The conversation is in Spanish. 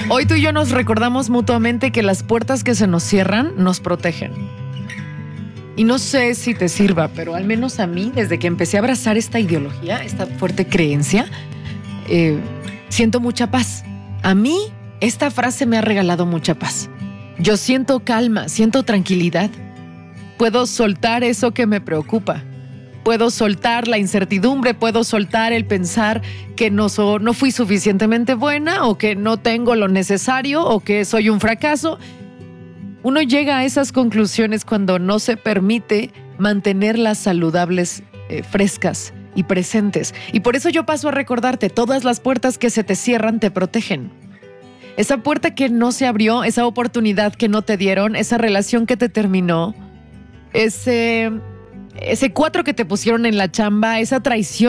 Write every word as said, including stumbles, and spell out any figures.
Hoy tú y yo nos recordamos mutuamente que las puertas que se nos cierran nos protegen. Y no sé si te sirva, pero al menos a mí, desde que empecé a abrazar esta ideología, esta fuerte creencia, eh, siento mucha paz. A mí, esta frase me ha regalado mucha paz. Yo siento calma, siento tranquilidad. Puedo soltar eso que me preocupa. Puedo soltar la incertidumbre, puedo soltar el pensar que no, so, no fui suficientemente buena o que no tengo lo necesario o que soy un fracaso. Uno llega a esas conclusiones cuando no se permite mantenerlas saludables, eh, frescas y presentes. Y por eso yo paso a recordarte, todas las puertas que se te cierran te protegen. Esa puerta que no se abrió, esa oportunidad que no te dieron, esa relación que te terminó, ese, ese cuatro que te pusieron en la chamba, esa traición